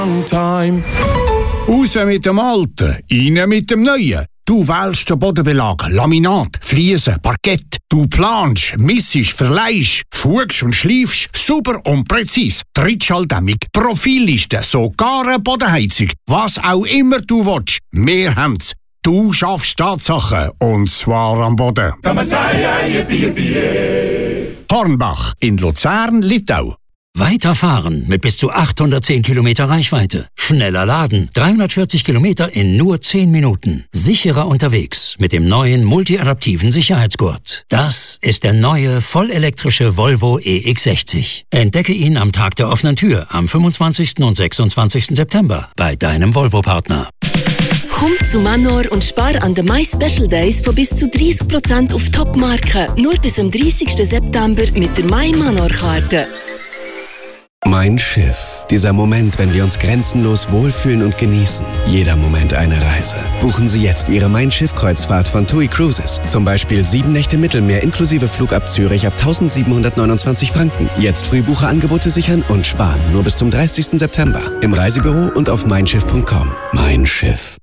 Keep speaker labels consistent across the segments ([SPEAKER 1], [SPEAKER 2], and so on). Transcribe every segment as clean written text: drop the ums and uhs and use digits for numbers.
[SPEAKER 1] Time. Raus mit dem Alten, rein mit dem Neuen. Du wählst den Bodenbelag, Laminat, Fliesen, Parkett. Du planst, missest, verleihst, fugst und schleifst, sauber und präzise. Trittschalldämmung, Profilliste, sogar eine Bodenheizung. Was auch immer du willst, wir haben's. Du schaffst Tatsachen, und zwar am Boden. Hornbach in Luzern, Littau.
[SPEAKER 2] Weiterfahren mit bis zu 810 Kilometer Reichweite. Schneller laden. 340 Kilometer in nur 10 Minuten. Sicherer unterwegs mit dem neuen multiadaptiven Sicherheitsgurt. Das ist der neue vollelektrische Volvo EX60. Entdecke ihn am Tag der offenen Tür am 25. und 26. September bei deinem Volvo-Partner.
[SPEAKER 3] Komm zu Manor und spar an den My Special Days von bis zu 30% auf Top-Marken. Nur bis zum 30. September mit der My Manor-Karte.
[SPEAKER 4] Mein Schiff. Dieser Moment, wenn wir uns grenzenlos wohlfühlen und genießen. Jeder Moment eine Reise. Buchen Sie jetzt Ihre Mein Schiff-Kreuzfahrt von TUI Cruises. Zum Beispiel 7 Nächte Mittelmeer inklusive Flug ab Zürich ab 1.729 Franken. Jetzt Frühbucherangebote sichern und sparen. Nur bis zum 30. September. Im Reisebüro und auf meinschiff.com. Mein Schiff.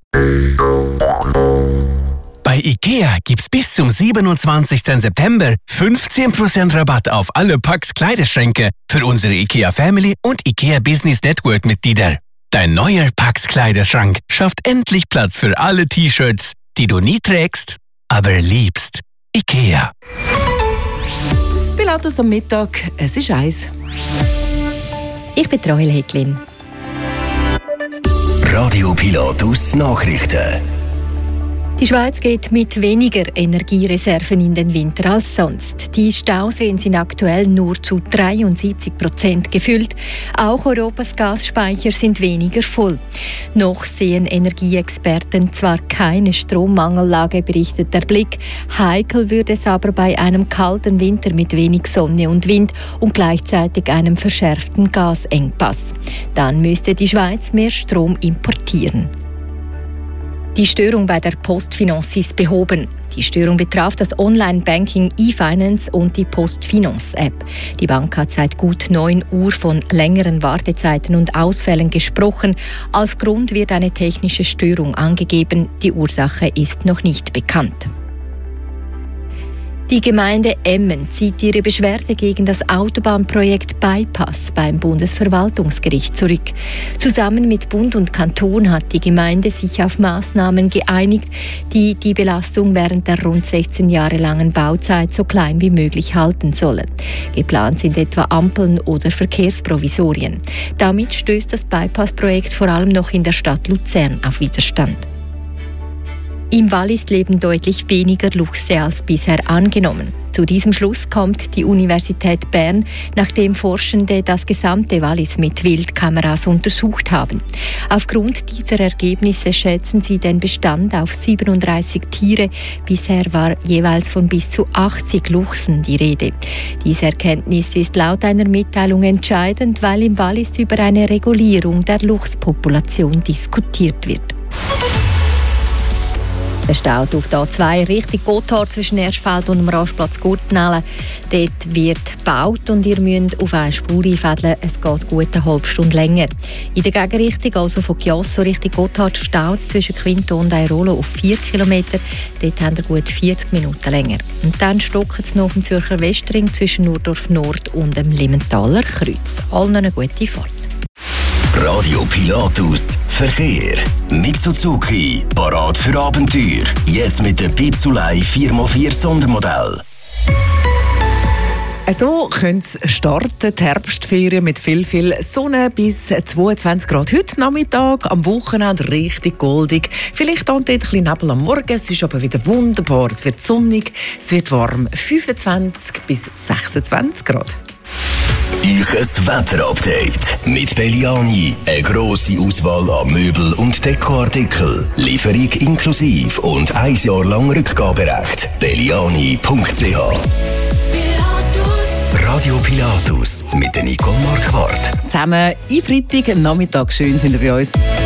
[SPEAKER 5] Bei IKEA gibt's bis zum 27. September 15% Rabatt auf alle Pax Kleiderschränke für unsere IKEA Family und IKEA Business Network Mitglieder. Dein neuer Pax Kleiderschrank schafft endlich Platz für alle T-Shirts, die du nie trägst, aber liebst. IKEA.
[SPEAKER 6] Pilatus am Mittag, es ist 1.
[SPEAKER 7] Ich bin Rahel Häcklin.
[SPEAKER 8] Radio Pilatus Nachrichten.
[SPEAKER 7] Die Schweiz geht mit weniger Energiereserven in den Winter als sonst. Die Stauseen sind aktuell nur zu 73% gefüllt. Auch Europas Gasspeicher sind weniger voll. Noch sehen Energieexperten zwar keine Strommangellage, berichtet der Blick. Heikel würde es aber bei einem kalten Winter mit wenig Sonne und Wind und gleichzeitig einem verschärften Gasengpass. Dann müsste die Schweiz mehr Strom importieren. Die Störung bei der PostFinance ist behoben. Die Störung betraf das Online-Banking eFinance und die PostFinance-App. Die Bank hat seit gut 9 Uhr von längeren Wartezeiten und Ausfällen gesprochen. Als Grund wird eine technische Störung angegeben. Die Ursache ist noch nicht bekannt. Die Gemeinde Emmen zieht ihre Beschwerde gegen das Autobahnprojekt Bypass beim Bundesverwaltungsgericht zurück. Zusammen mit Bund und Kanton hat die Gemeinde sich auf Maßnahmen geeinigt, die die Belastung während der rund 16 Jahre langen Bauzeit so klein wie möglich halten sollen. Geplant sind etwa Ampeln oder Verkehrsprovisorien. Damit stößt das Bypass-Projekt vor allem noch in der Stadt Luzern auf Widerstand. Im Wallis leben deutlich weniger Luchse als bisher angenommen. Zu diesem Schluss kommt die Universität Bern, nachdem Forschende das gesamte Wallis mit Wildkameras untersucht haben. Aufgrund dieser Ergebnisse schätzen sie den Bestand auf 37 Tiere. Bisher war jeweils von bis zu 80 Luchsen die Rede. Diese Erkenntnis ist laut einer Mitteilung entscheidend, weil im Wallis über eine Regulierung der Luchspopulation diskutiert wird. Der Stau auf der A2 Richtung Gotthard zwischen Erstfeld und dem Rastplatz Gurtenellen. Dort wird gebaut und ihr müsst auf eine Spur einfädeln. Es geht gut eine halbe Stunde länger. In der Gegenrichtung, also von Chiasso Richtung Gotthard, staut es zwischen Quinto und Airolo auf 4 Kilometer. Dort haben wir gut 40 Minuten länger. Und dann stockt es noch auf dem Zürcher Westring zwischen Nurdorf Nord und dem Limmentaler Kreuz. Allen eine gute Fahrt.
[SPEAKER 8] Radio Pilatus Verkehr. Mitsuzuki, parat für Abenteuer. Jetzt mit dem Pizzulei 4x4 Sondermodell.
[SPEAKER 6] So können es starten, die Herbstferien mit viel Sonne bis 22 Grad. Heute Nachmittag, am Wochenende richtig goldig. Vielleicht ein bisschen Nebel am Morgen, es ist aber wieder wunderbar. Es wird sonnig, es wird warm, 25 bis 26 Grad.
[SPEAKER 8] Ilches Wetterupdate mit Belliani. Eine grosse Auswahl an Möbel- und Dekoartikel. Lieferung inklusive und 1 Jahr lang Rückgaberecht. Belliani.ch. Radio Pilatus mit der Nicole Marquardt.
[SPEAKER 6] Zusammen, am Freitag Nachmittag schön sind wir bei uns.